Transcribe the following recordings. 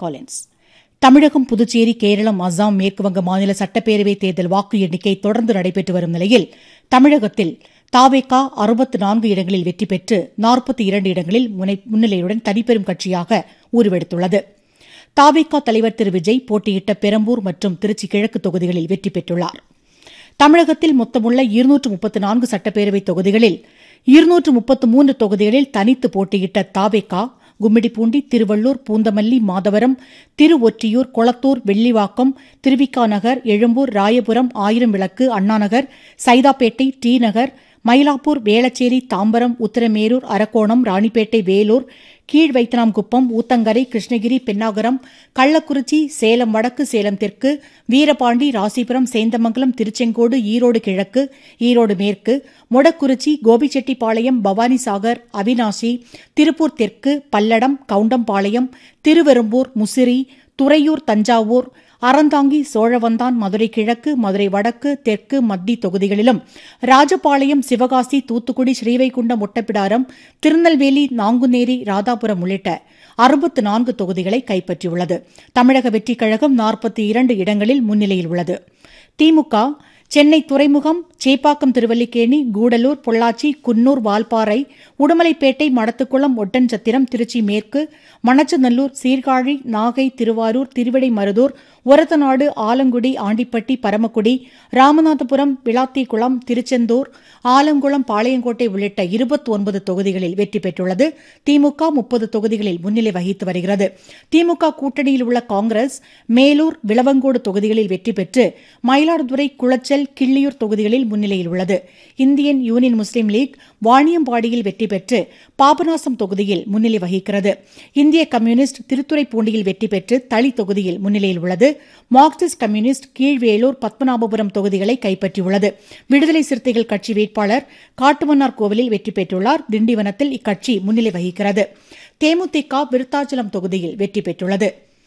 Collins. தமிழகம், புதுச்சேரி, கேரளம், அசாம், மேற்குவங்க மாநில சட்டப்பேரவை தேர்தல் வாக்கு எண்ணிக்கை தொடர்ந்து நடைபெற்று வரும் நிலையில் தமிழகத்தில் தவேகா 64 இடங்களில் வெற்றி பெற்று 42 இடங்களில் முன்னிலையுடன் தனிப்பெரும் கட்சியாக உருவெடுத்துள்ளது. தவேகா தலைவர் திரு விஜய் போட்டியிட்ட பெரம்பூர் மற்றும் திருச்சி கிழக்கு தொகுதிகளில் வெற்றி பெற்றுள்ளார். தமிழகத்தில் மொத்தமுள்ள 234 சட்டப்பேரவை தொகுதிகளில் 233 தொகுதிகளில் தனித்து போட்டியிட்ட தவேகா கும்மிடிப்பூண்டி, திருவள்ளூர், பூந்தமல்லி, மாதவரம், திருவொற்றியூர், கொளத்தூர், வெள்ளிவாக்கம், திருவிக நகர், எழும்பூர், ராயபுரம், ஆயிரம்விளக்கு, அண்ணாநகர், சைதாப்பேட்டை, டி நகர், மயிலாப்பூர், வேளச்சேரி, தாம்பரம், உத்தரமேரூர், அரக்கோணம், ராணிப்பேட்டை, வேலூர், கீழ்வைத்தனாம்குப்பம், ஊத்தங்கரை, கிருஷ்ணகிரி, பென்னாகரம், கள்ளக்குறிச்சி, சேலம் வடக்கு, சேலம் தெற்கு, வீரபாண்டி, ராசிபுரம், சேந்தமங்கலம், திருச்செங்கோடு, ஈரோடு கிழக்கு, ஈரோடு மேற்கு, மொடக்குறிச்சி, கோபிச்செட்டிப்பாளையம், பவானிசாகர், அவினாசி, திருப்பூர் தெற்கு, பல்லடம், கவுண்டம்பாளையம், திருவெரும்பூர், முசிறி, துறையூர், தஞ்சாவூர், அறந்தாங்கி, சோழவந்தான், மதுரை கிழக்கு, மதுரை வடக்கு, தெற்கு, மத்தி தொகுதிகளிலும் ராஜபாளையம், சிவகாசி, தூத்துக்குடி, ஸ்ரீவைகுண்டம், ஒட்டப்பிடாரம், திருநெல்வேலி, நாங்குநேரி, ராதாபுரம் உள்ளிட்ட 64 தொகுதிகளை கைப்பற்றியுள்ளது. தமிழக வெற்றிக் கழகம் 42 இடங்களில் முன்னிலையில் உள்ளது. திமுக சென்னை துறைமுகம், சேப்பாக்கம், திருவல்லிக்கேணி, கூடலூர், பொள்ளாச்சி, குன்னூர், வால்பாறை, உடுமலைப்பேட்டை, மடத்துக்குளம், ஒட்டன்சத்திரம், திருச்சி மேற்கு, மணச்சநல்லூர், சீர்காழி, நாகை, திருவாரூர், திருவிடைமருதூர், ஒரத்தநாடு, ஆலங்குடி, ஆண்டிப்பட்டி, பரமக்குடி, ராமநாதபுரம், விளாத்திக்குளம், திருச்செந்தூர், ஆலங்குளம், பாளையங்கோட்டை உள்ளிட்ட 29 தொகுதிகளில் வெற்றி பெற்றுள்ளது. திமுக 30 தொகுதிகளில் முன்னிலை வகித்து வருகிறது. திமுக கூட்டணியில் உள்ள காங்கிரஸ் மேலூர், விளவங்கோடு தொகுதிகளில் வெற்றி பெற்று மயிலாடுதுறை, குளச்சல், கிள்ளியூர் தொகுதிகளில் முன்னிலையில் உள்ளது. இந்தியன் யூனியன் முஸ்லீம் லீக் வாணியம்பாடியில் வெற்றி பெற்று பாபநாசம் தொகுதியில் முன்னிலை வகிக்கிறது. இந்திய கம்யூனிஸ்ட் திருத்துறைப்பூண்டியில் வெற்றி பெற்று தளி தொகுதியில் முன்னிலையில் உள்ளது. மார்க்சிஸ்ட் கம்யூனிஸ்ட் கீழ்வேலூர், பத்மநாபபுரம் தொகுதிகளை கைப்பற்றியுள்ளது. விடுதலை சிறுத்தைகள் கட்சி வேட்பாளர் காட்டுமன்னார் கோவிலில் வெற்றி பெற்றுள்ளார். திண்டிவனத்தில் இக்கட்சி முன்னிலை வகிக்கிறது. தேமுதிக விருத்தாச்சலம் தொகுதியில் வெற்றி பெற்றுள்ளது.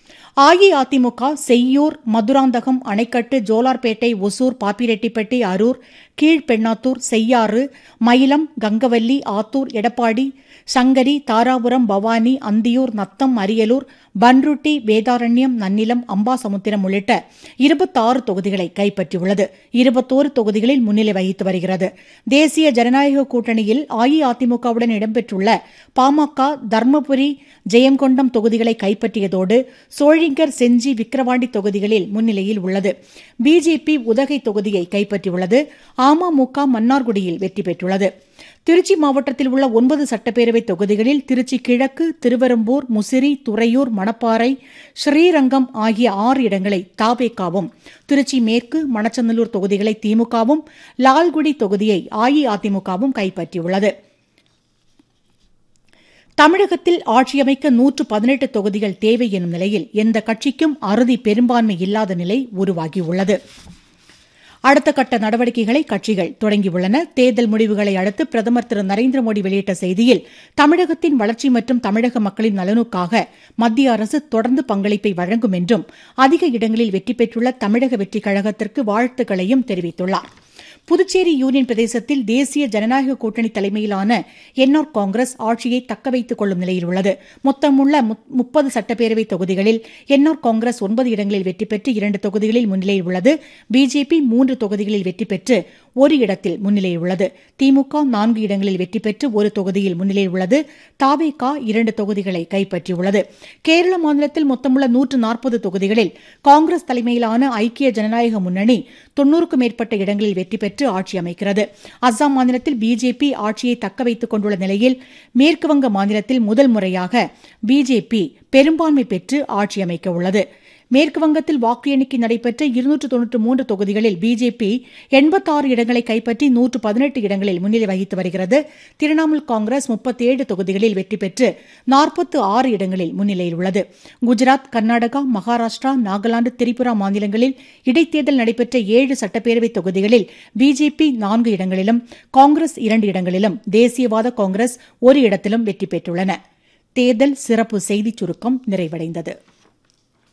அஇஅதிமுக செய்யூர், மதுராந்தகம், அணைக்கட்டு, ஜோலார்பேட்டை, ஒசூர், பாப்பிரெட்டிப்பட்டி, அரூர், கீழ்பெண்ணாத்தூர், செய்யாறு, மயிலம், கங்கவல்லி, ஆத்தூர், எடப்பாடி, சங்கரி, தாராபுரம், பவானி, அந்தியூர், நத்தம், அரியலூர், பன்ருட்டி, வேதாரண்யம், நன்னிலம், அம்பாசமுத்திரம் உள்ளிட்ட 26 தொகுதிகளை கைப்பற்றியுள்ளது. 21 தொகுதிகளில் முன்னிலை வகித்து வருகிறது. தேசிய ஜனநாயக கூட்டணியில் அஇஅதிமுகவுடன் இடம்பெற்றுள்ள பாமக தர்மபுரி, ஜெயங்கொண்டம் தொகுதிகளை கைப்பற்றியதோடு சோழிங்கர், செஞ்சி, விக்கிரவாண்டி தொகுதிகளில் முன்னிலையில் உள்ளது. பிஜேபி உதகை தொகுதியை கைப்பற்றியுள்ளது. அமமுக மன்னார்குடியில் வெற்றி பெற்றுள்ளது. திருச்சி மாவட்டத்தில் உள்ள 9 சட்டப்பேரவை தொகுதிகளில் திருச்சி கிழக்கு, திருவெரும்பூர், முசிறி, துறையூர், மணப்பாறை, ஸ்ரீரங்கம் ஆகிய 6 இடங்களை தவேகாவும், திருச்சி மேற்கு, மணச்சநல்லூர் தொகுதிகளை திமுகவும், லால்குடி தொகுதியை அஇஅதிமுகவும் கைப்பற்றியுள்ளது. தமிழகத்தில் ஆட்சியமைக்க 118 தொகுதிகள் தேவை எனும் நிலையில் எந்த கட்சிக்கும் அறுதி பெரும்பான்மை இல்லாத நிலை உருவாகியுள்ளது. அடுத்த கட்ட நடவடிக்கைகளை கட்சிகள் தொடங்கியுள்ளன. தேர்தல் முடிவுகளை அடுத்து பிரதமர் திரு நரேந்திர மோடி வெளியிட்ட செய்தியில் தமிழகத்தின் வளர்ச்சி மற்றும் தமிழக மக்களின் நலனுக்காக மத்திய அரசு தொடர்ந்து பங்களிப்பை வழங்கும் என்றும் அதிக இடங்களில் வெற்றி பெற்றுள்ள தமிழக வெற்றிக் கழகத்திற்கு வாழ்த்துக்களையும் தெரிவித்துள்ளார். புதுச்சேரி யூனியன் பிரதேசத்தில் தேசிய ஜனநாயக கூட்டணி தலைமையிலான என்ஆர் காங்கிரஸ் ஆட்சியை தக்கவைத்துக் கொள்ளும் நிலையில் உள்ளது. மொத்தமுள்ள 30 சட்டப்பேரவை தொகுதிகளில் என்ஆர் காங்கிரஸ் 9 இடங்களில் வெற்றி பெற்று 2 தொகுதிகளில் முன்னிலையில் உள்ளது. பிஜேபி 3 தொகுதிகளில் வெற்றி பெற்று 1 இடத்தில் முன்னிலையில் உள்ளது. திமுக 4 இடங்களில் வெற்றி பெற்று 1 தொகுதியில் முன்னிலையில் உள்ளது. தவேகா 2 தொகுதிகளை கைப்பற்றியுள்ளது. கேரள மாநிலத்தில் மொத்தமுள்ள 140 தொகுதிகளில் காங்கிரஸ் தலைமையிலான ஐக்கிய ஜனநாயக முன்னணி 90க்கும் மேற்பட்ட இடங்களில் வெற்றி பெற்று ஆட்சி அமைக்கிறது. அசாம் மாநிலத்தில் பிஜேபி ஆட்சியை தக்க வைத்துக் கொண்டுள்ள நிலையில் மேற்குவங்க மாநிலத்தில் முதல் முறையாக பிஜேபி பெரும்பான்மை பெற்று ஆட்சி அமைக்க உள்ளது. மேற்குவங்கத்தில் வாக்கு எண்ணிக்கை நடைபெற்ற 293 தொகுதிகளில் பிஜேபி 86 இடங்களை கைப்பற்றி 118 இடங்களில் முன்னிலை வகித்து வருகிறது. திரிணாமுல் காங்கிரஸ் 37 தொகுதிகளில் வெற்றி பெற்று 46 இடங்களில் முன்னிலையில் உள்ளது. குஜராத், கர்நாடகா, மகாராஷ்டிரா, நாகாலாந்து, திரிபுரா மாநிலங்களில் இடைத்தேர்தல் நடைபெற்ற 7 சட்டப்பேரவை தொகுதிகளில் பிஜேபி 4 இடங்களிலும் காங்கிரஸ் 2 இடங்களிலும் தேசியவாத காங்கிரஸ் 1 இடத்திலும் வெற்றி பெற்றுள்ளன. தேர்தல் சிறப்பு செய்திச் சுருக்கம் நிறைவடைந்தது.